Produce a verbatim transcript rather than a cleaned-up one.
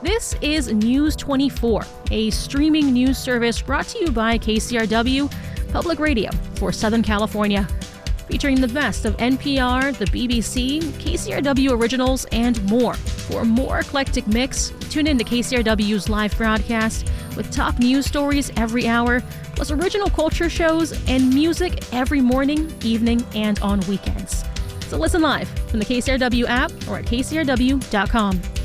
This is News twenty-four, a streaming news service brought to you by K C R W Public Radio for Southern California. Featuring the best of N P R, the B B C, K C R W originals, and more. For a more eclectic mix, tune in to K C R W's live broadcast with top news stories every hour, plus original culture shows and music every morning, evening, and on weekends. So listen live from the K C R W app or at K C R W dot com.